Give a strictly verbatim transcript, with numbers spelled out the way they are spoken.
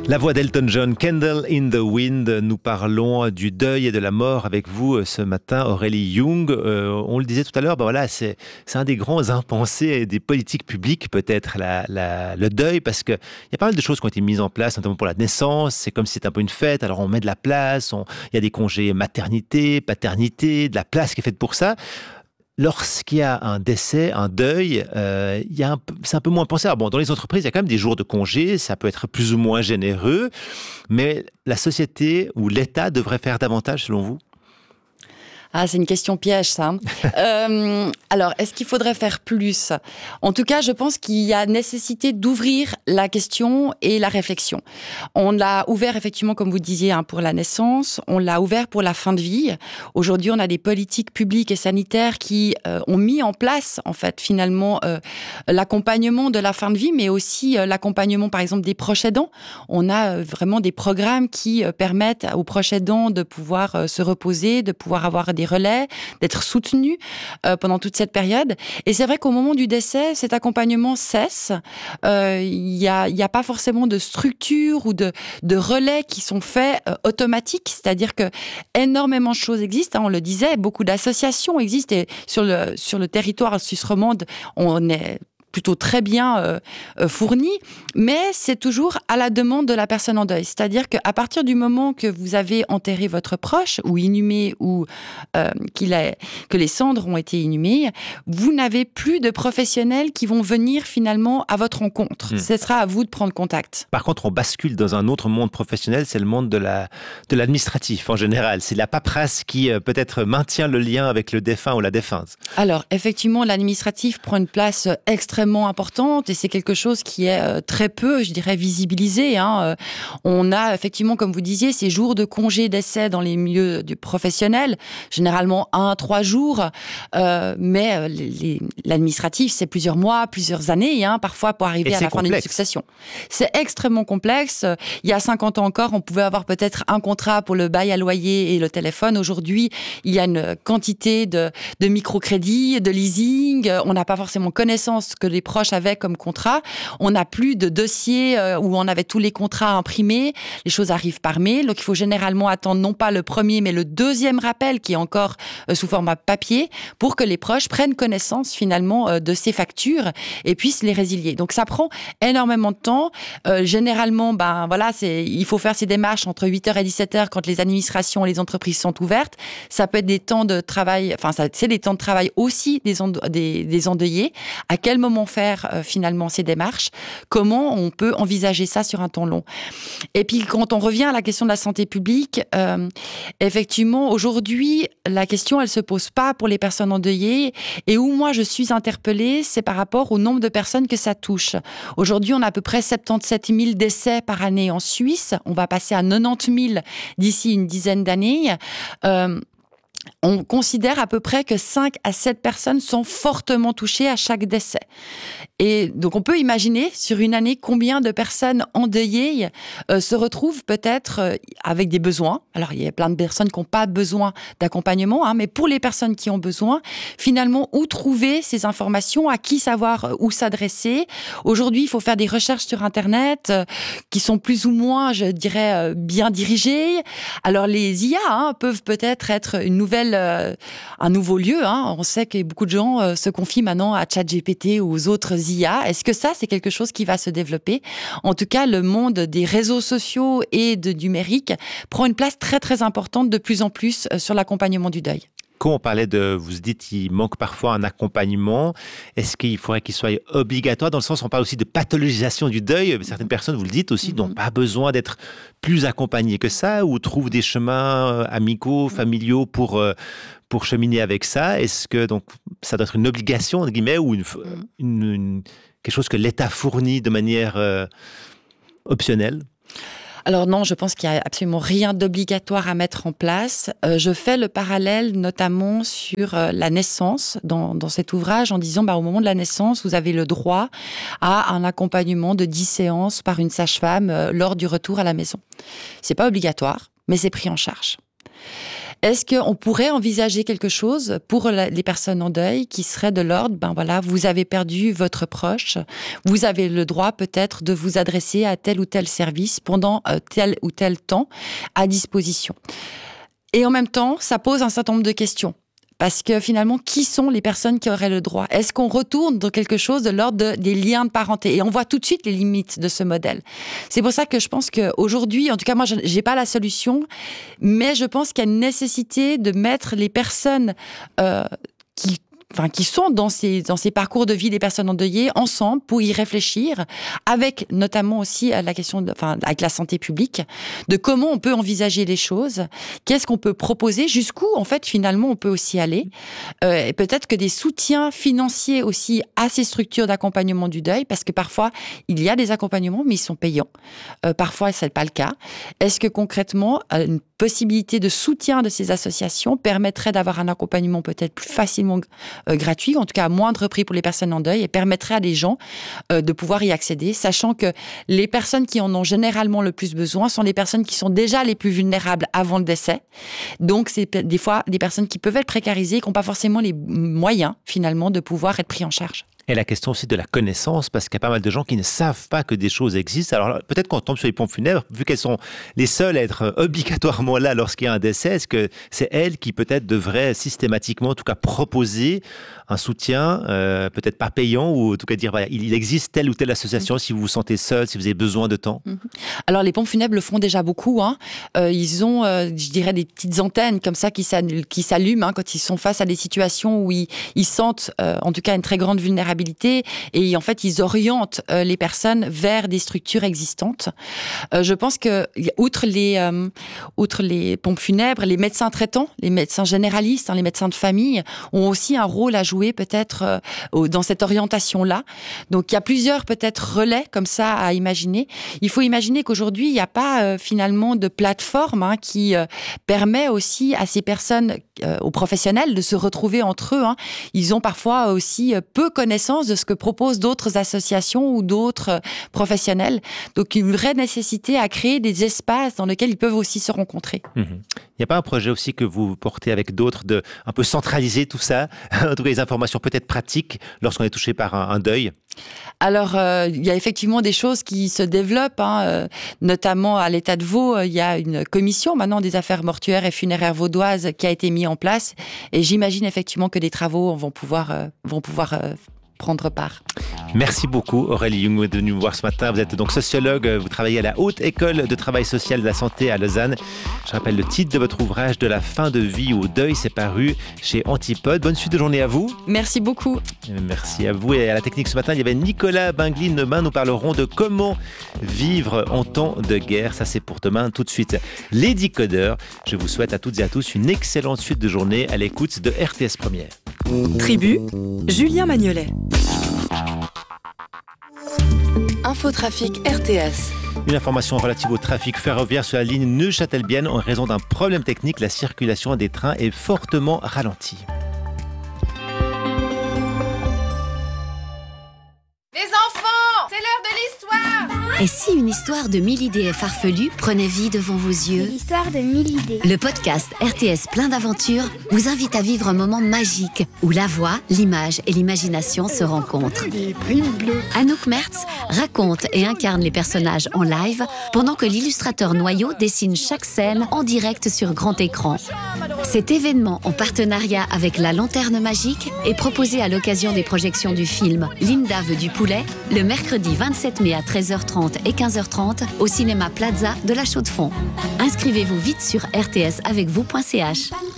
La voix d'Elton John, Candle in the Wind. Nous parlons du deuil et de la mort avec vous ce matin, Aurélie Young. Euh, on le disait tout à l'heure, ben voilà, c'est, c'est un des grands impensés des politiques publiques, peut-être, la, la, le deuil, parce qu'il y a pas mal de choses qui ont été mises en place, notamment pour la naissance. C'est comme si c'était un peu une fête, alors on met de la place, on, il y a des congés maternité, paternité, de la place qui est faite pour ça. Lorsqu'il y a un décès, un deuil, euh, il y a un, c'est un peu moins pensé. Alors bon, dans les entreprises, il y a quand même des jours de congé, ça peut être plus ou moins généreux, mais la société ou l'État devrait faire davantage, selon vous ? Ah, c'est une question piège, ça. euh, alors, est-ce qu'il faudrait faire plus ? En tout cas, je pense qu'il y a nécessité d'ouvrir la question et la réflexion. On l'a ouvert, effectivement, comme vous disiez, hein, pour la naissance. On l'a ouvert pour la fin de vie. Aujourd'hui, on a des politiques publiques et sanitaires qui euh, ont mis en place, en fait, finalement, euh, l'accompagnement de la fin de vie, mais aussi euh, l'accompagnement, par exemple, des proches aidants. On a euh, vraiment des programmes qui euh, permettent aux proches aidants de pouvoir euh, se reposer, de pouvoir avoir des relais, d'être soutenus euh, pendant toute cette période. Et c'est vrai qu'au moment du décès, cet accompagnement cesse. Il euh, y a, y a pas forcément de structure ou de, de relais qui sont faits euh, automatiques, c'est-à-dire que énormément de choses existent. Hein, on le disait, beaucoup d'associations existent et sur le sur le territoire suisse romande, on est plutôt très bien euh, euh, fourni, mais c'est toujours à la demande de la personne en deuil. C'est-à-dire qu'à partir du moment que vous avez enterré votre proche, ou inhumé, ou euh, qu'il a, que les cendres ont été inhumées, vous n'avez plus de professionnels qui vont venir finalement à votre rencontre. Mmh. Ce sera à vous de prendre contact. Par contre, on bascule dans un autre monde professionnel, c'est le monde de, la, de l'administratif en général. C'est la paperasse qui euh, peut-être maintient le lien avec le défunt ou la défunte. Alors, effectivement, l'administratif prend une place extrêmement importante et c'est quelque chose qui est euh, très peu, je dirais, visibilisé. Hein. Euh, on a effectivement, comme vous disiez, ces jours de congé d'essai dans les milieux du professionnel, généralement un, trois jours, euh, mais euh, les, les, l'administratif, c'est plusieurs mois, plusieurs années, hein, parfois pour arriver et à la complexe. fin d'une succession. C'est extrêmement complexe. Il y a cinquante ans encore, on pouvait avoir peut-être un contrat pour le bail à loyer et le téléphone. Aujourd'hui, il y a une quantité de, de microcrédits, de leasing. On n'a pas forcément connaissance que les proches avaient comme contrat. On n'a plus de dossier euh, où on avait tous les contrats imprimés. Les choses arrivent par mail. Donc, il faut généralement attendre non pas le premier, mais le deuxième rappel qui est encore euh, sous format papier pour que les proches prennent connaissance finalement euh, de ces factures et puissent les résilier. Donc, ça prend énormément de temps. Euh, généralement, ben voilà, c'est, il faut faire ces démarches entre huit heures et dix-sept heures quand les administrations et les entreprises sont ouvertes. Ça peut être des temps de travail, enfin, ça, c'est des temps de travail aussi des, endo- des, des endeuillés. À quel moment faire euh, finalement ces démarches, comment on peut envisager ça sur un temps long. Et puis quand on revient à la question de la santé publique, euh, effectivement aujourd'hui la question elle se pose pas pour les personnes endeuillées et où moi je suis interpellée c'est par rapport au nombre de personnes que ça touche. Aujourd'hui on a à peu près soixante-dix-sept mille décès par année en Suisse, on va passer à quatre-vingt-dix mille d'ici une dizaine d'années. Euh, On considère à peu près que cinq à sept personnes sont fortement touchées à chaque décès. Et donc, on peut imaginer sur une année combien de personnes endeuillées euh, se retrouvent peut-être euh, avec des besoins. Alors, il y a plein de personnes qui n'ont pas besoin d'accompagnement, hein, mais pour les personnes qui ont besoin, finalement, où trouver ces informations, à qui savoir euh, où s'adresser. Aujourd'hui, il faut faire des recherches sur Internet euh, qui sont plus ou moins, je dirais, euh, bien dirigées. Alors, les I A hein, peuvent peut-être être une nouvelle, euh, un nouveau lieu. Hein. On sait que beaucoup de gens euh, se confient maintenant à ChatGPT ou aux autres I A. Est-ce que ça, c'est quelque chose qui va se développer ? En tout cas, le monde des réseaux sociaux et de numérique prend une place très, très importante de plus en plus euh, sur l'accompagnement du deuil. Quand on parlait de, vous dites, il manque parfois un accompagnement. Est-ce qu'il faudrait qu'il soit obligatoire ? Dans le sens, on parle aussi de pathologisation du deuil. Certaines personnes, vous le dites aussi, mm-hmm. n'ont pas besoin d'être plus accompagnées que ça ou trouvent des chemins amicaux, familiaux pour, pour cheminer avec ça. Est-ce que donc ça doit être une obligation, entre guillemets, ou une, une, une, quelque chose que l'État fournit de manière euh, optionnelle ? Alors non, je pense qu'il n'y a absolument rien d'obligatoire à mettre en place. Euh, je fais le parallèle notamment sur euh, la naissance dans, dans cet ouvrage en disant bah, au moment de la naissance, vous avez le droit à un accompagnement de dix séances par une sage-femme euh, lors du retour à la maison. C'est pas obligatoire, mais c'est pris en charge. Est-ce qu'on pourrait envisager quelque chose pour la, les personnes en deuil qui serait de l'ordre, ben voilà, vous avez perdu votre proche, vous avez le droit peut-être de vous adresser à tel ou tel service pendant euh, tel ou tel temps à disposition. Et en même temps, ça pose un certain nombre de questions. Parce que finalement, qui sont les personnes qui auraient le droit ? Est-ce qu'on retourne dans quelque chose de l'ordre de, des liens de parenté ? Et on voit tout de suite les limites de ce modèle. C'est pour ça que je pense qu'aujourd'hui, en tout cas moi, je n'ai pas la solution, mais je pense qu'il y a une nécessité de mettre les personnes euh, qui Enfin, qui sont dans ces, dans ces parcours de vie des personnes endeuillées ensemble pour y réfléchir, avec notamment aussi la question, de, enfin, avec la santé publique, de comment on peut envisager les choses, qu'est-ce qu'on peut proposer, jusqu'où, en fait, finalement, on peut aussi aller, euh, et peut-être que des soutiens financiers aussi à ces structures d'accompagnement du deuil, parce que parfois, il y a des accompagnements, mais ils sont payants. Euh, parfois, ce n'est pas le cas. Est-ce que concrètement, une possibilité de soutien de ces associations permettrait d'avoir un accompagnement peut-être plus facilement Euh, gratuit, en tout cas à moindre prix pour les personnes en deuil, et permettrait à des gens euh, de pouvoir y accéder, sachant que les personnes qui en ont généralement le plus besoin sont les personnes qui sont déjà les plus vulnérables avant le décès. Donc, c'est des fois des personnes qui peuvent être précarisées et qui n'ont pas forcément les moyens, finalement, de pouvoir être pris en charge. Et la question aussi de la connaissance, parce qu'il y a pas mal de gens qui ne savent pas que des choses existent. Alors peut-être qu'on tombe sur les pompes funèbres, vu qu'elles sont les seules à être obligatoirement là lorsqu'il y a un décès, est-ce que c'est elles qui peut-être devraient systématiquement, en tout cas, proposer un soutien, euh, peut-être pas payant, ou en tout cas dire, voilà, il existe telle ou telle association mmh. si vous vous sentez seul, si vous avez besoin de temps. Mmh. Alors les pompes funèbres le font déjà beaucoup. Hein. Euh, ils ont, euh, je dirais, des petites antennes comme ça qui s'allument hein, quand ils sont face à des situations où ils, ils sentent, euh, en tout cas, une très grande vulnérabilité. Et en fait, ils orientent euh, les personnes vers des structures existantes. Euh, je pense que, outre les, euh, outre les pompes funèbres, les médecins traitants, les médecins généralistes, hein, les médecins de famille ont aussi un rôle à jouer peut-être euh, dans cette orientation-là. Donc, il y a plusieurs peut-être relais comme ça à imaginer. Il faut imaginer qu'aujourd'hui, il n'y a pas euh, finalement de plateforme hein, qui euh, permet aussi à ces personnes, euh, aux professionnels, de se retrouver entre eux. Hein. Ils ont parfois aussi euh, peu connaissance de ce que proposent d'autres associations ou d'autres professionnels. Donc, une vraie nécessité à créer des espaces dans lesquels ils peuvent aussi se rencontrer. Mmh. Il n'y a pas un projet aussi que vous portez avec d'autres de un peu centraliser tout ça, en tout cas les informations peut-être pratiques lorsqu'on est touché par un, un deuil? Alors, euh, il y a effectivement des choses qui se développent, hein, euh, notamment à l'État de Vaud, euh, il y a une commission maintenant des affaires mortuaires et funéraires vaudoises qui a été mise en place, et j'imagine effectivement que des travaux vont pouvoir, euh, vont pouvoir euh, prendre part. Merci beaucoup Aurélie Jung d'être venue me voir ce matin. Vous êtes donc sociologue, vous travaillez à la Haute École de Travail Social de la Santé à Lausanne. Je rappelle le titre de votre ouvrage, De la fin de vie au deuil, c'est paru chez Antipode. Bonne suite de journée à vous. Merci beaucoup. Merci à vous. Et à la technique ce matin, il y avait Nicolas Binglin. Demain, nous parlerons de comment vivre en temps de guerre. Ça, c'est pour demain. Tout de suite, les décodeurs. Je vous souhaite à toutes et à tous une excellente suite de journée à l'écoute de R T S Première. Tribu, Julien Magnolet. Infotrafic R T S. Une information relative au trafic ferroviaire sur la ligne Neuchâtel-Bienne. En raison d'un problème technique, la circulation des trains est fortement ralentie. Les enfants, c'est l'heure de l'histoire. Et si une histoire de mille idées farfelues prenait vie devant vos yeux ? L'histoire de mille idées. Le podcast R T S plein d'aventures vous invite à vivre un moment magique où la voix, l'image et l'imagination se rencontrent. Des primes bleues. Anouk Mertz raconte et incarne les personnages en live pendant que l'illustrateur Noyau dessine chaque scène en direct sur grand écran. Cet événement en partenariat avec la Lanterne Magique est proposé à l'occasion des projections du film Linda veut du poulet le mercredi vingt-sept mai à treize heures trente et quinze heures trente au cinéma Plaza de la Chaux-de-Fonds. Inscrivez-vous vite sur r t s avec vous point c h.